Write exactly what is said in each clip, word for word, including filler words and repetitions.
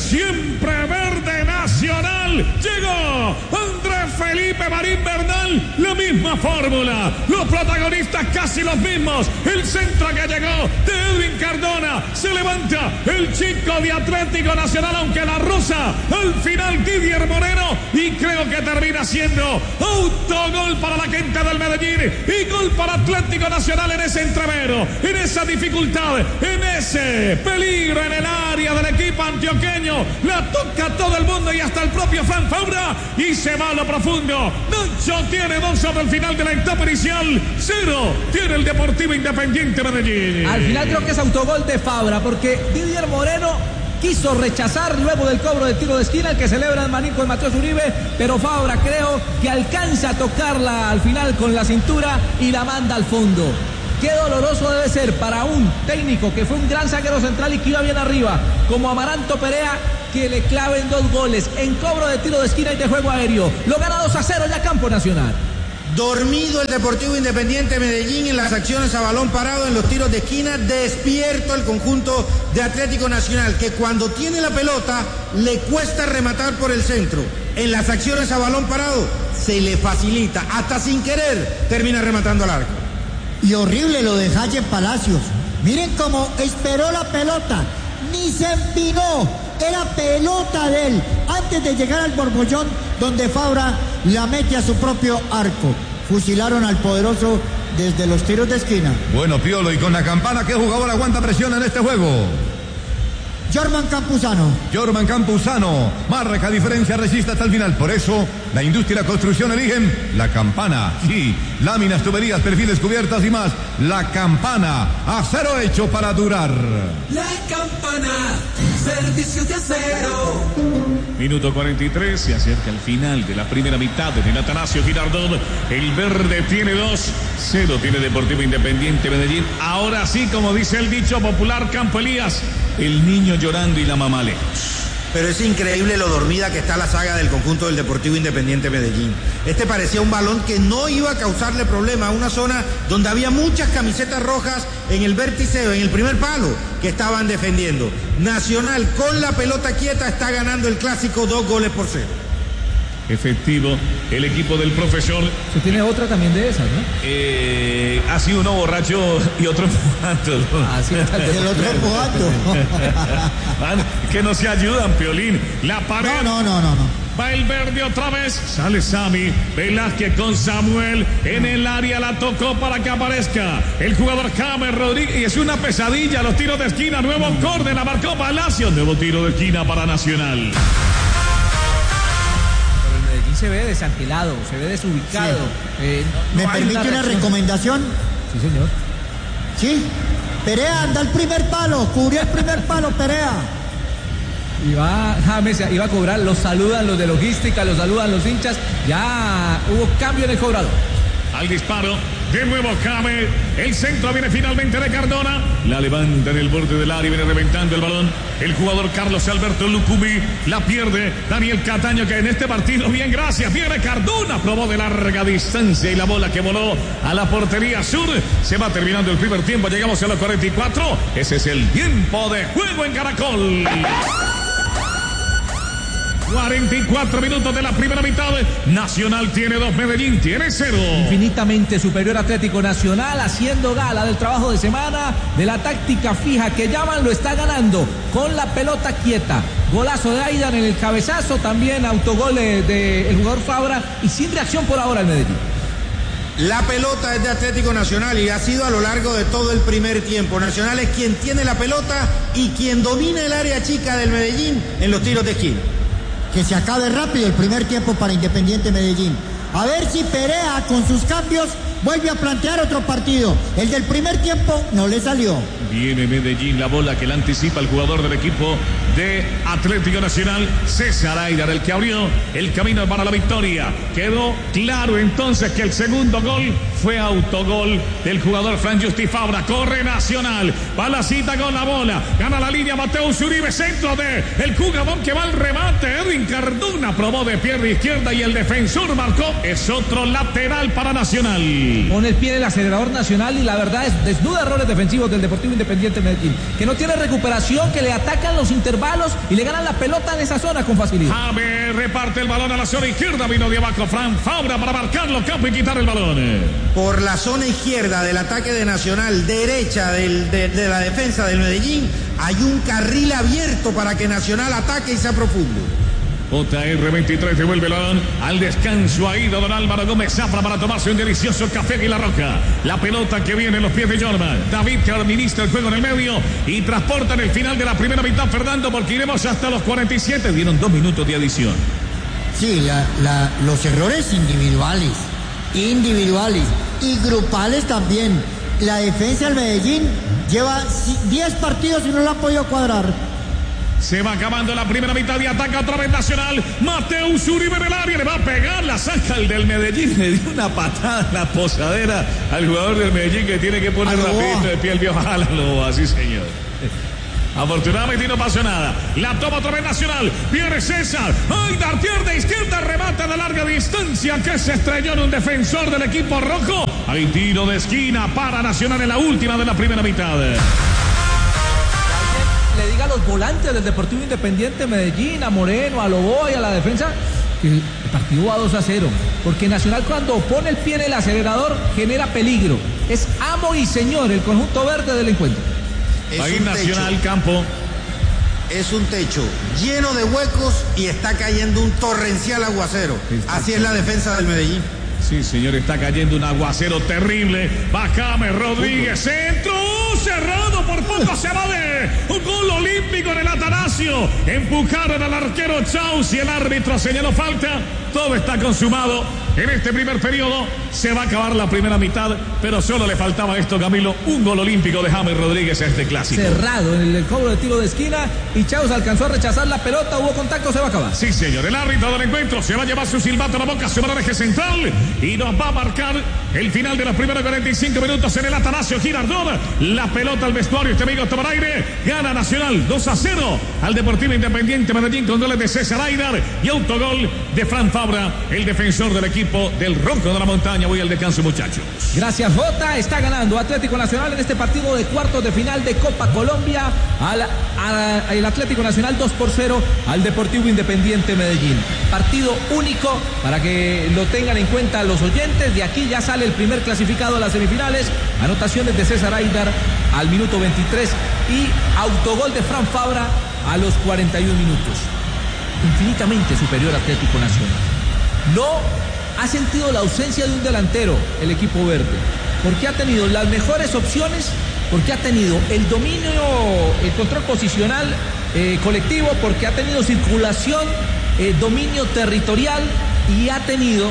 siempre verde Nacional. Llegó Andrés Felipe Marín Bernal, la misma fórmula, los protagonistas casi los mismos. El centro que llegó de Edwin Cardona, se levanta el chico de Atlético Nacional, aunque la rosa al final Didier Moreno, y creo que termina siendo autogol para la gente del Medellín y gol para Atlético Nacional en ese entrevero, en esa dificultad, en ese peligro en el área del equipo antioqueño. La toca todo el mundo y hasta el propio Fran Fabra, y se va a lo profundo. Nacho tiene dos sobre el final de la etapa inicial, cero tiene el Deportivo Independiente Medellín. Al final creo que es autogol de Fabra, porque Didier Moreno quiso rechazar luego del cobro de tiro de esquina, el que celebra el manín con Mateus Uribe, pero Fabra creo que alcanza a tocarla al final con la cintura y la manda al fondo. Qué doloroso debe ser para un técnico que fue un gran zaguero central y que iba bien arriba, como Amaranto Perea, que le claven dos goles en cobro de tiro de esquina y de juego aéreo. Lo gana dos a cero ya Campo Nacional. Dormido el Deportivo Independiente Medellín en las acciones a balón parado, en los tiros de esquina. Despierto el conjunto de Atlético Nacional, que cuando tiene la pelota le cuesta rematar por el centro. En las acciones a balón parado se le facilita, hasta sin querer termina rematando al arco. Y horrible lo de Jaime Palacios. Miren cómo esperó la pelota, ni se empinó, era pelota de él, antes de llegar al borbollón donde Fabra la mete a su propio arco. Fusilaron al poderoso desde los tiros de esquina. Bueno, Piolo, y con la campana, ¿qué jugador aguanta presión en este juego? Jorman Campuzano. Jorman Campuzano marca diferencia, resiste hasta el final. Por eso la industria y la construcción eligen la campana. Sí, láminas, tuberías, perfiles, cubiertas y más. La campana, acero hecho para durar. La campana, servicios de acero. Minuto cuarenta y tres, se acerca el final de la primera mitad en el Atanasio Girardot. El verde tiene dos, cero tiene Deportivo Independiente Medellín. Ahora sí, como dice el dicho popular, Campo Elías, el niño llorando y la mamá lejos. Pero es increíble lo dormida que está la saga del conjunto del Deportivo Independiente Medellín. Este parecía un balón que no iba a causarle problema a una zona donde había muchas camisetas rojas en el vértice, en el primer palo, que estaban defendiendo. Nacional con la pelota quieta está ganando el clásico dos goles por cero. Efectivo, el equipo del profesor. Se tiene otra también de esas, ¿no? Eh, ha sido uno borracho y otro empujando, ¿no? Ah, sí, el otro empujando. Que no se ayudan, Piolín. La pared. No, no, no, no, no. Va el verde otra vez. Sale Sammy Velázquez con Samuel. En el área la tocó para que aparezca el jugador James Rodríguez. Y es una pesadilla. Los tiros de esquina. Nuevo córner. La marcó Palacio. Nuevo tiro de esquina para Nacional. Se ve desangelado, se ve desubicado. Sí. Eh, no, ¿Me no permite una, una recomendación? Sí, señor. Sí. Perea anda al primer palo, cubrió el primer palo, Perea. Y va James, iba a cobrar, los saludan los de logística, los saludan los hinchas. Ya hubo cambio en el cobrador. Al disparo, de nuevo James. El centro viene finalmente de Cardona. La levanta en el borde del área, viene reventando el balón. El jugador Carlos Alberto Lucumí la pierde. Daniel Cataño, que en este partido, bien, gracias. Viene Cardona, probó de larga distancia y la bola que voló a la portería sur. Se va terminando el primer tiempo. Llegamos a los cuarenta y cuatro. Ese es el tiempo de juego en Caracol. cuarenta y cuatro minutos de la primera mitad. Nacional tiene dos, Medellín tiene cero. Infinitamente superior Atlético Nacional, haciendo gala del trabajo de semana, de la táctica fija que llaman, lo está ganando con la pelota quieta. Golazo de Aidan en el cabezazo, también autogol del de jugador Fabra, y sin reacción por ahora el Medellín. La pelota es de Atlético Nacional y ha sido a lo largo de todo el primer tiempo. Nacional es quien tiene la pelota y quien domina el área chica del Medellín en los tiros de esquina. Que se acabe rápido el primer tiempo para Independiente Medellín. A ver si Perea con sus cambios vuelve a plantear otro partido. El del primer tiempo no le salió. Viene Medellín, la bola que la anticipa el jugador del equipo de Atlético Nacional, César Aidar, el que abrió el camino para la victoria. Quedó claro entonces que el segundo gol fue autogol del jugador Fran Justi Fabra. Corre Nacional, va la cita con la bola, gana la línea Mateus Uribe, centro de el jugador que va al remate, Edwin Cardona, probó de pierna izquierda y el defensor marcó. Es otro lateral para Nacional. Nacional. Pone el pie en el acelerador Nacional y la verdad es desnuda errores defensivos del Deportivo Independiente Medellín, que no tiene recuperación, que le atacan los intervalos y le ganan la pelota en esa zona con facilidad. James reparte el balón a la zona izquierda, vino de abajo Fran Fabra para marcarlo campo y quitar el balón. Por la zona izquierda del ataque de Nacional, derecha del, de, de la defensa del Medellín, hay un carril abierto para que Nacional ataque y sea profundo. J R veintitrés devuelve el balón al descanso. Ha ido don Álvaro Gómez Zafra para tomarse un delicioso café en la roca. La pelota que viene en los pies de Jorman. David que administra el juego en el medio y transporta en el final de la primera mitad, Fernando, porque iremos hasta los cuarenta y siete. Dieron dos minutos de adición. Sí, la, la, los errores individuales, individuales y grupales también. La defensa del Medellín lleva diez partidos y no la ha podido cuadrar. Se va acabando la primera mitad y ataca otra vez Nacional. Mateus Uribe en el área, le va a pegar, la saca el del Medellín. Le dio una patada en la posadera al jugador del Medellín, que tiene que poner rapidito de pie el viejo Jálalo. Así, señor. Afortunadamente no pasó nada. La toma otra vez Nacional. Viene César. ¡Ay, Dartier de izquierda! Remata de larga distancia que se estrelló en un defensor del equipo rojo. Hay tiro de esquina para Nacional en la última de la primera mitad. Le diga a los volantes del Deportivo Independiente Medellín, a Moreno, a Loboa y a la defensa, que el partido va dos a cero, porque Nacional cuando pone el pie en el acelerador genera peligro. Es amo y señor el conjunto verde del encuentro. Es Ahí un Nacional techo. Campo. Es un techo lleno de huecos y está cayendo un torrencial aguacero. Así es la defensa del Medellín. Sí, señor, está cayendo un aguacero terrible. Va James Rodríguez, centro cerrado, por poco se va de un gol olímpico en el Atanasio. Empujaron al arquero Chaus y el árbitro señaló falta. Todo está consumado en este primer periodo. Se va a acabar la primera mitad, pero solo le faltaba esto, Camilo, un gol olímpico de James Rodríguez a este clásico. Cerrado en el, el cobro de tiro de esquina y Chaus alcanzó a rechazar la pelota, hubo contacto, se va a acabar. Sí, señor, el árbitro del encuentro se va a llevar su silbato a la boca, se va al eje central y nos va a marcar el final de los primeros cuarenta y cinco minutos en el Atanasio Girardot. La pelota al vestuario, este amigo toma aire, gana Nacional dos a cero al Deportivo Independiente Medellín con goles de César Aidar y autogol de Fran Fabra, el defensor del equipo del Rojo de la Montaña. Voy al descanso, muchachos. Gracias, Jota. Está ganando Atlético Nacional en este partido de cuartos de final de Copa Colombia al, al, al Atlético Nacional dos por cero al Deportivo Independiente Medellín. Partido único para que lo tengan en cuenta los oyentes. De aquí ya sale el primer clasificado a las semifinales. Anotaciones de César Aidar al minuto veintitrés y autogol de Fran Fabra a los cuarenta y un minutos. Infinitamente superior Atlético Nacional. No ha sentido la ausencia de un delantero el equipo verde, porque ha tenido las mejores opciones, porque ha tenido el dominio, el control posicional eh, colectivo, porque ha tenido circulación, eh, dominio territorial y ha tenido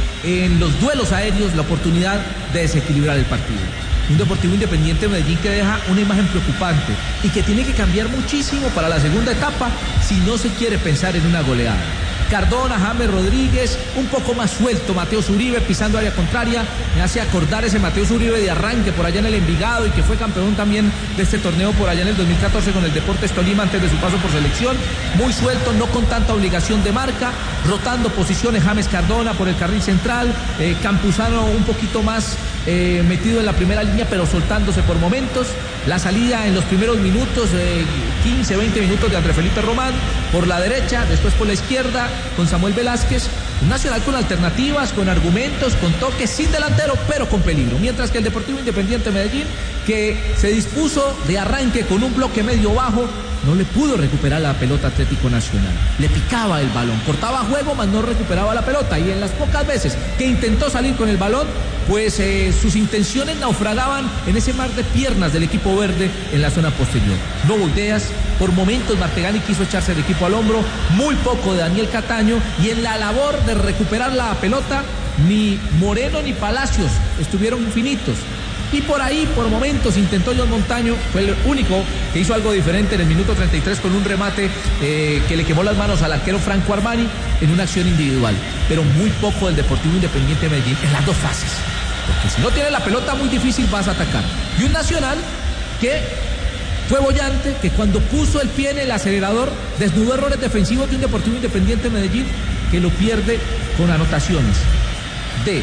en los duelos aéreos la oportunidad de desequilibrar el partido. Un Deportivo Independiente de Medellín que deja una imagen preocupante y que tiene que cambiar muchísimo para la segunda etapa si no se quiere pensar en una goleada. Cardona, James Rodríguez, un poco más suelto Mateus Uribe pisando área contraria, me hace acordar ese Mateus Uribe de arranque por allá en el Envigado y que fue campeón también de este torneo por allá en el dos mil catorce con el Deportes Tolima antes de su paso por selección, muy suelto, no con tanta obligación de marca, rotando posiciones James Cardona por el carril central, eh, Campuzano un poquito más eh, metido en la primera línea pero soltándose por momentos, la salida en los primeros minutos, eh, quince, veinte minutos de André Felipe Román por la derecha, después por la izquierda con Samuel Velázquez, un Nacional con alternativas, con argumentos, con toques, sin delantero, pero con peligro. Mientras que el Deportivo Independiente Medellín, que se dispuso de arranque con un bloque medio bajo, no le pudo recuperar la pelota Atlético Nacional. Le picaba el balón, cortaba juego, mas no recuperaba la pelota. Y en las pocas veces que intentó salir con el balón, pues eh, sus intenciones naufragaban en ese mar de piernas del equipo verde en la zona posterior. No volteas, por momentos Martegani quiso echarse el equipo al hombro, muy poco de Daniel Cataño, y en la labor de recuperar la pelota, ni Moreno ni Palacios estuvieron finitos. Y por ahí, por momentos, intentó John Montaño, fue el único que hizo algo diferente en el minuto treinta y tres con un remate eh, que le quemó las manos al arquero Franco Armani en una acción individual. Pero muy poco del Deportivo Independiente de Medellín en las dos fases. Porque si no tiene la pelota, muy difícil vas a atacar. Y un Nacional que fue bollante, que cuando puso el pie en el acelerador, desnudó errores defensivos de un Deportivo Independiente de Medellín que lo pierde con anotaciones de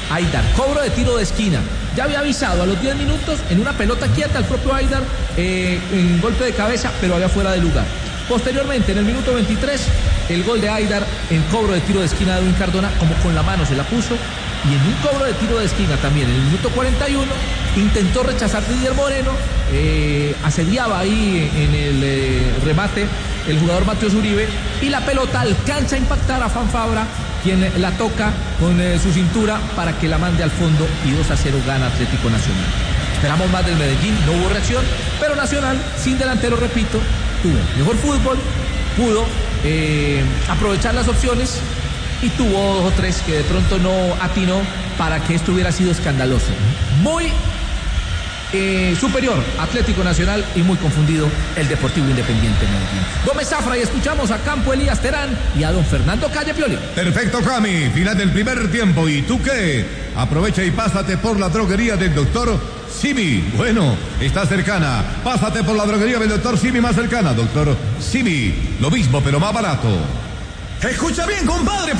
Aidar, cobro de tiro de esquina. Ya había avisado a los diez minutos en una pelota quieta el propio Aidar eh, en golpe de cabeza, pero había fuera de lugar. Posteriormente, en el minuto veintitrés, el gol de Aidar en cobro de tiro de esquina de Edwin Cardona, como con la mano se la puso. Y en un cobro de tiro de esquina también, en el minuto cuarenta y uno, intentó rechazar Didier Moreno, eh, asediaba ahí en el eh, remate el jugador Mateus Uribe, y la pelota alcanza a impactar a Fran Fabra, quien la toca con eh, su cintura para que la mande al fondo, y dos a cero gana Atlético Nacional. Esperamos más del Medellín, no hubo reacción, pero Nacional, sin delantero, repito, tuvo mejor fútbol, pudo eh, aprovechar las opciones, y tuvo dos o tres que de pronto no atinó para que esto hubiera sido escandaloso. Muy eh, superior Atlético Nacional y muy confundido el Deportivo Independiente Medellín. Gómez Zafra, y escuchamos a Campo Elías Terán y a don Fernando Calle Pioli. Perfecto, Cami. Final del primer tiempo. ¿Y tú qué? Aprovecha y pásate por la droguería del doctor Simi. Bueno, está cercana. Pásate por la droguería del doctor Simi más cercana. Doctor Simi, lo mismo pero más barato. Escucha bien, compadre.